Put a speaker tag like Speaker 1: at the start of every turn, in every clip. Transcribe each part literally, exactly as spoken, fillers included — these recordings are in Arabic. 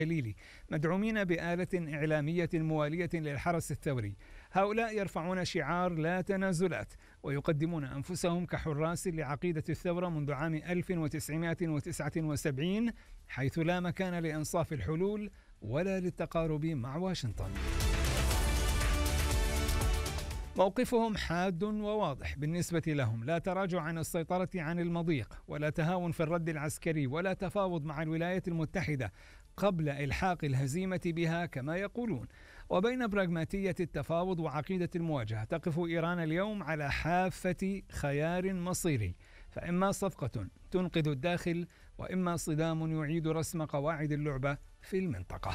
Speaker 1: الجليلي مدعومين بآلة إعلامية موالية للحرس الثوري. هؤلاء يرفعون شعار لا تنازلات ويقدمون أنفسهم كحراس لعقيدة الثورة منذ عام ألف وتسعمائة وتسعة وسبعين، حيث لا مكان لإنصاف الحلول ولا للتقارب مع واشنطن. موقفهم حاد وواضح بالنسبة لهم، لا تراجع عن السيطرة عن المضيق ولا تهاون في الرد العسكري ولا تفاوض مع الولايات المتحدة قبل إلحاق الهزيمة بها كما يقولون. وبين براغماتية التفاوض وعقيدة المواجهة تقف إيران اليوم على حافة خيار مصيري، فإما صفقة تنقذ الداخل وإما صدام يعيد رسم قواعد اللعبة في المنطقة.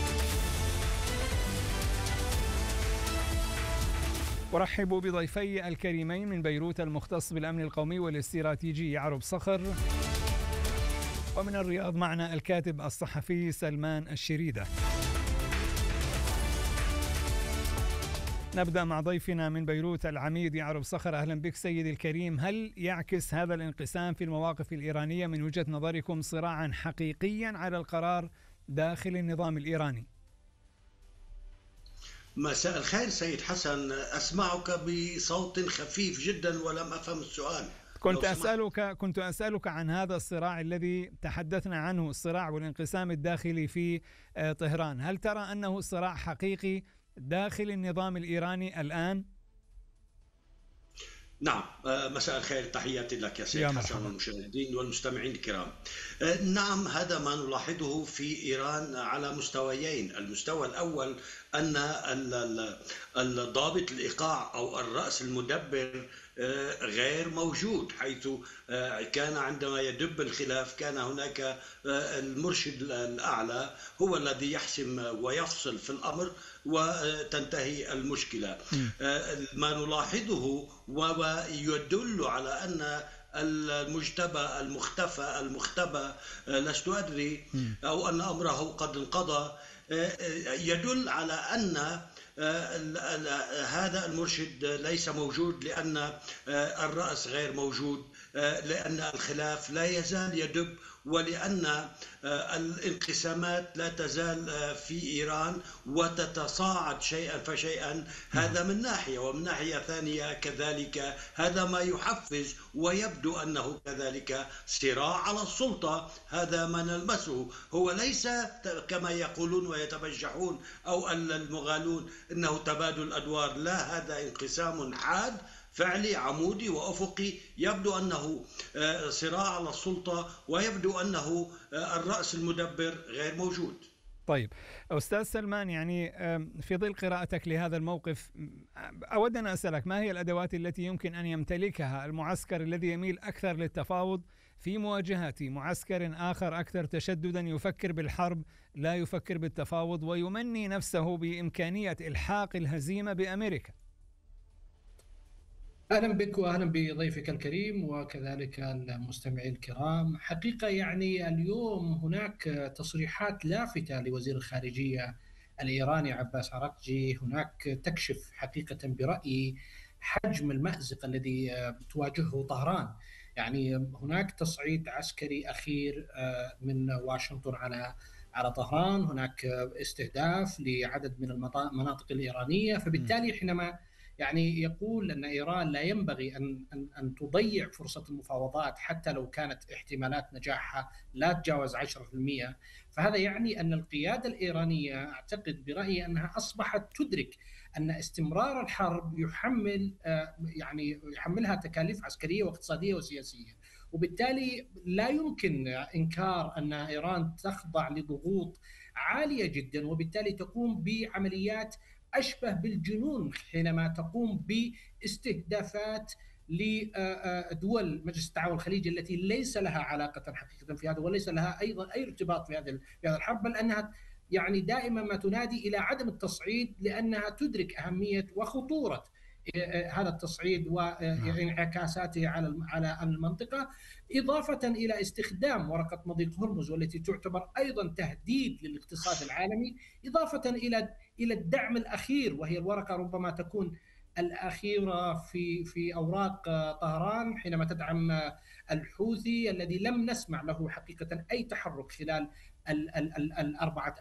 Speaker 1: أرحب بضيفي الكريمين من بيروت المختص بالأمن القومي والاستراتيجي يعرب صخر، ومن الرياض معنا الكاتب الصحفي سلمان الشريدة. نبدأ مع ضيفنا من بيروت العميد يعرب صخر. أهلا بك سيدي الكريم. هل يعكس هذا الانقسام في المواقف الإيرانية من وجهة نظركم صراعا حقيقيا على القرار داخل النظام الإيراني؟
Speaker 2: مساء الخير سيد حسن، أسمعك بصوت خفيف جدا ولم أفهم السؤال.
Speaker 1: كنت أسألك كنت أسألك عن هذا الصراع الذي تحدثنا عنه، الصراع والانقسام الداخلي في طهران. هل ترى أنه صراع حقيقي داخل النظام الإيراني الآن؟
Speaker 2: نعم، مساء الخير، تحياتي لك يا سيد حسن والمشاهدين والمستمعين الكرام. نعم، هذا ما نلاحظه في إيران على مستويين. المستوى الأول أن الضابط الإيقاع أو الرأس المدبر غير موجود، حيث كان عندما يدب الخلاف كان هناك المرشد الأعلى هو الذي يحسم ويفصل في الأمر وتنتهي المشكلة. ما نلاحظه ويدل على أن المجتبى المختفى المختبى لست أدري أو أن أمره قد انقضى، يدل على أن هذا المرشد ليس موجود، لأن الرأس غير موجود، لأن الخلاف لا يزال يدب، ولأن الانقسامات لا تزال في إيران وتتصاعد شيئا فشيئا. هذا من ناحية، ومن ناحية ثانية كذلك هذا ما يحفز ويبدو أنه كذلك صراع على السلطة. هذا ما نلمسه، هو ليس كما يقولون ويتبجحون أو المغالون إنه تبادل أدوار، لا، هذا انقسام حاد فعلي عمودي وأفقي. يبدو أنه صراع على السلطة، ويبدو أنه الرأس المدبر غير موجود.
Speaker 1: طيب أستاذ سلمان، يعني في ظل قراءتك لهذا الموقف أود أن أسألك ما هي الأدوات التي يمكن أن يمتلكها المعسكر الذي يميل أكثر للتفاوض في مواجهة معسكر آخر أكثر تشددا يفكر بالحرب لا يفكر بالتفاوض ويمني نفسه بإمكانية إلحاق الهزيمة بأمريكا؟
Speaker 3: أهلا بك وأهلا بضيفك الكريم وكذلك المستمعين الكرام. حقيقة يعني اليوم هناك تصريحات لافتة لوزير الخارجية الإيراني عباس عراقجي، هناك تكشف حقيقة برأيي حجم المأزق الذي تواجهه طهران. يعني هناك تصعيد عسكري أخير من واشنطن على على طهران، هناك استهداف لعدد من المناطق الإيرانية، فبالتالي حينما يعني يقول أن إيران لا ينبغي أن, أن, أن تضيع فرصة المفاوضات حتى لو كانت احتمالات نجاحها لا تجاوز عشرة بالمئة، فهذا يعني أن القيادة الإيرانية أعتقد برأيي أنها أصبحت تدرك أن استمرار الحرب يحمل يعني يحملها تكاليف عسكرية واقتصادية وسياسية، وبالتالي لا يمكن إنكار أن إيران تخضع لضغوط عالية جدا، وبالتالي تقوم بعمليات أشبه بالجنون حينما تقوم باستهدافات لدول مجلس التعاون الخليجي التي ليس لها علاقة حقيقة في هذا وليس لها أيضا أي ارتباط في هذه الحرب، بل أنها يعني دائما ما تنادي إلى عدم التصعيد لأنها تدرك أهمية وخطورة هذا التصعيد وانعكاساته على على المنطقة، إضافة إلى استخدام ورقة مضيق هرمز والتي تعتبر أيضا تهديد للاقتصاد العالمي، إضافة إلى إلى الدعم الأخير وهي الورقة ربما تكون الأخيرة في في أوراق طهران حينما تدعم الحوثي الذي لم نسمع له حقيقة أي تحرك خلال ال ال ال الأربعة